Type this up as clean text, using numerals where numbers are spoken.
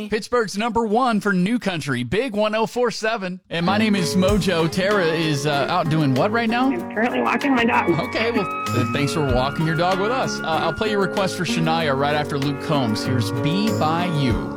Pittsburgh's #1 for New Country, Big 104.7. And my name is Mojo. Tara is out doing what right now? I'm currently walking my dog. Okay, well, thanks for walking your dog with us. I'll play your request for Shania right after Luke Combs. Here's Be By You.